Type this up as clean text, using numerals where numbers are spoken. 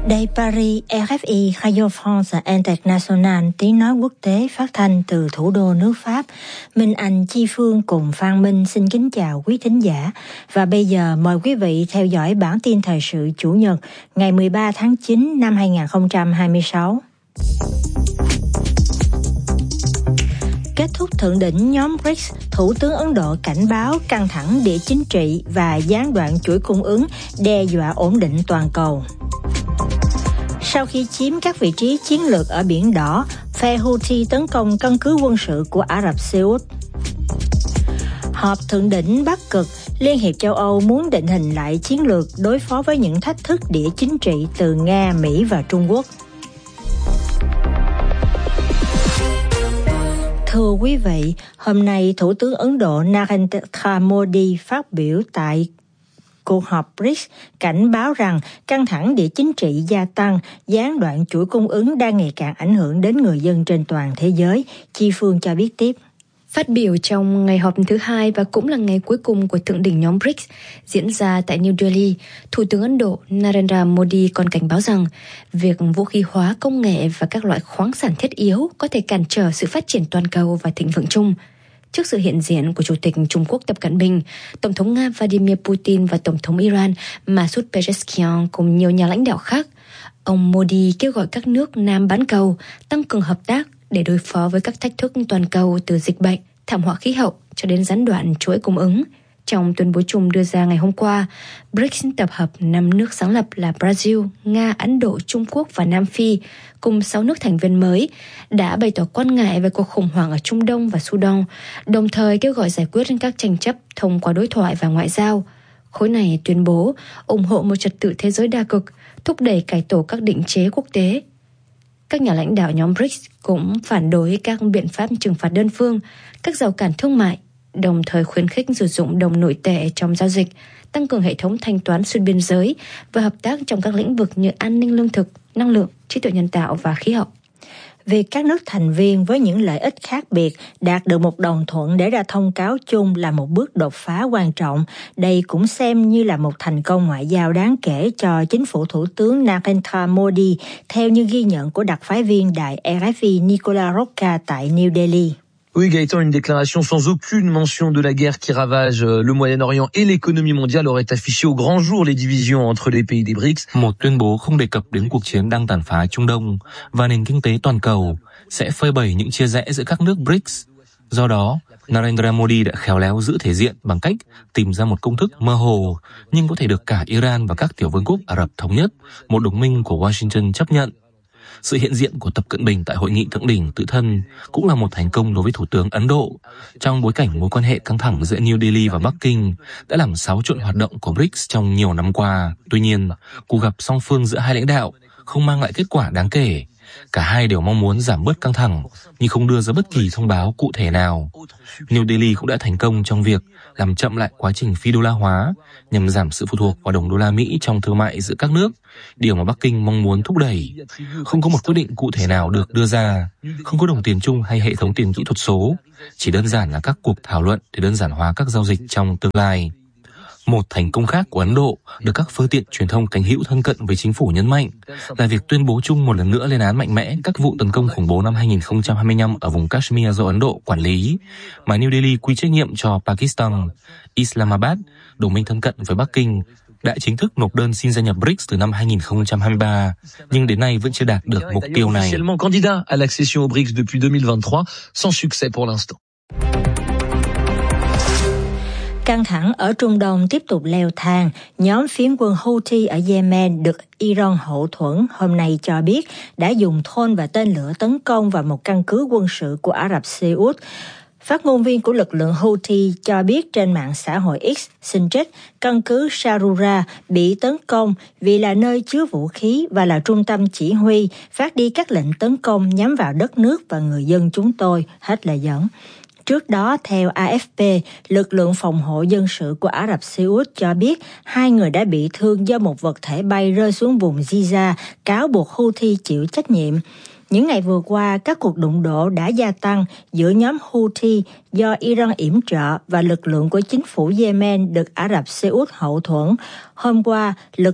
Đây Paris, RFI, Radio France International, tiếng nói quốc tế phát thanh từ thủ đô nước Pháp. Minh Anh, Chi Phương cùng Phan Minh xin kính chào quý thính giả. Và bây giờ mời quý vị theo dõi bản tin thời sự Chủ nhật ngày 13 tháng 9 năm 2026. Kết thúc thượng đỉnh nhóm BRICS, Thủ tướng Ấn Độ cảnh báo căng thẳng địa chính trị và gián đoạn chuỗi cung ứng đe dọa ổn định toàn cầu. Sau khi chiếm các vị trí chiến lược ở Biển Đỏ, phe Houthi tấn công căn cứ quân sự của Ả Rập Xê Út. Họp thượng đỉnh Bắc Cực, Liên hiệp châu Âu muốn định hình lại chiến lược đối phó với những thách thức địa chính trị từ Nga, Mỹ và Trung Quốc. Thưa quý vị, hôm nay Thủ tướng Ấn Độ Narendra Modi phát biểu tại cuộc họp BRICS cảnh báo rằng căng thẳng địa chính trị gia tăng, gián đoạn chuỗi cung ứng đang ngày càng ảnh hưởng đến người dân trên toàn thế giới. Chi Phương cho biết tiếp. Phát biểu trong ngày họp thứ hai và cũng là ngày cuối cùng của thượng đỉnh nhóm BRICS diễn ra tại New Delhi, Thủ tướng Ấn Độ Narendra Modi còn cảnh báo rằng việc vũ khí hóa công nghệ và các loại khoáng sản thiết yếu có thể cản trở sự phát triển toàn cầu và thịnh vượng chung. Trước sự hiện diện của Chủ tịch Trung Quốc Tập Cận Bình, Tổng thống Nga Vladimir Putin và Tổng thống Iran Masoud Pezeshkian cùng nhiều nhà lãnh đạo khác, ông Modi kêu gọi các nước Nam bán cầu tăng cường hợp tác để đối phó với các thách thức toàn cầu từ dịch bệnh, thảm họa khí hậu cho đến gián đoạn chuỗi cung ứng. Trong tuyên bố chung đưa ra ngày hôm qua, BRICS tập hợp 5 nước sáng lập là Brazil, Nga, Ấn Độ, Trung Quốc và Nam Phi, cùng 6 nước thành viên mới, đã bày tỏ quan ngại về cuộc khủng hoảng ở Trung Đông và Sudan, đồng thời kêu gọi giải quyết các tranh chấp thông qua đối thoại và ngoại giao. Khối này tuyên bố ủng hộ một trật tự thế giới đa cực, thúc đẩy cải tổ các định chế quốc tế. Các nhà lãnh đạo nhóm BRICS cũng phản đối các biện pháp trừng phạt đơn phương, các rào cản thương mại, đồng thời khuyến khích sử dụng đồng nội tệ trong giao dịch, tăng cường hệ thống thanh toán xuyên biên giới và hợp tác trong các lĩnh vực như an ninh lương thực, năng lượng, trí tuệ nhân tạo và khí hậu. Việc các nước thành viên với những lợi ích khác biệt đạt được một đồng thuận để ra thông cáo chung là một bước đột phá quan trọng. Đây cũng xem như là một thành công ngoại giao đáng kể cho chính phủ Thủ tướng Narendra Modi, theo như ghi nhận của đặc phái viên đài RFI Nicolas Rocca tại New Delhi. Oui, Gaëtan, une déclaration sans aucune mention de la guerre qui ravage le Moyen-Orient et l'économie mondiale aurait affiché au grand jour les divisions entre les pays des BRICS. Một tuyên bố không đề cập đến cuộc chiến đang tàn phá Trung Đông và nền kinh tế toàn cầu sẽ phơi bày những chia rẽ giữa các nước BRICS. Do đó, Narendra Modi đã khéo léo giữ thể diện bằng cách tìm ra một công thức mơ hồ nhưng có thể được cả Iran và các tiểu vương quốc Ả Rập thống nhất, một đồng minh của Washington chấp nhận. Sự hiện diện của Tập Cận Bình tại hội nghị thượng đỉnh tự thân cũng là một thành công đối với Thủ tướng Ấn Độ, trong bối cảnh mối quan hệ căng thẳng giữa New Delhi và Bắc Kinh đã làm xáo trộn hoạt động của BRICS trong nhiều năm qua. Tuy nhiên, cuộc gặp song phương giữa hai lãnh đạo không mang lại kết quả đáng kể. Cả hai đều mong muốn giảm bớt căng thẳng, nhưng không đưa ra bất kỳ thông báo cụ thể nào. New Delhi cũng đã thành công trong việc làm chậm lại quá trình phi đô la hóa nhằm giảm sự phụ thuộc vào đồng đô la Mỹ trong thương mại giữa các nước, điều mà Bắc Kinh mong muốn thúc đẩy. Không có một quyết định cụ thể nào được đưa ra, không có đồng tiền chung hay hệ thống tiền kỹ thuật số, chỉ đơn giản là các cuộc thảo luận để đơn giản hóa các giao dịch trong tương lai. Một thành công khác của Ấn Độ được các phương tiện truyền thông cánh hữu thân cận với chính phủ nhấn mạnh là việc tuyên bố chung một lần nữa lên án mạnh mẽ các vụ tấn công khủng bố năm 2025 ở vùng Kashmir do Ấn Độ quản lý, mà New Delhi quy trách nhiệm cho Pakistan. Islamabad, đồng minh thân cận với Bắc Kinh, đã chính thức nộp đơn xin gia nhập BRICS từ năm 2023, nhưng đến nay vẫn chưa đạt được mục tiêu này. Candidat à l'accession au BRICS depuis 2023, sans succès pour l'instant. Căng thẳng ở Trung Đông tiếp tục leo thang. Nhóm phiến quân Houthi ở Yemen được Iran hậu thuẫn hôm nay cho biết đã dùng drone và tên lửa tấn công vào một căn cứ quân sự của Ả Rập Xê Út. Phát ngôn viên của lực lượng Houthi cho biết trên mạng xã hội X xin trích căn cứ Sharura bị tấn công vì là nơi chứa vũ khí và là trung tâm chỉ huy phát đi các lệnh tấn công nhắm vào đất nước và người dân chúng tôi, hết lời dẫn. Trước đó, theo AFP, lực lượng phòng hộ dân sự của Ả Rập Xê Út cho biết 2 người đã bị thương do một vật thể bay rơi xuống vùng Giza, cáo buộc Houthi chịu trách nhiệm. Những ngày vừa qua, các cuộc đụng độ đã gia tăng giữa nhóm Houthi do Iran yểm trợ và lực lượng của chính phủ Yemen được Ả Rập Xê Út hậu thuẫn. Hôm qua, lực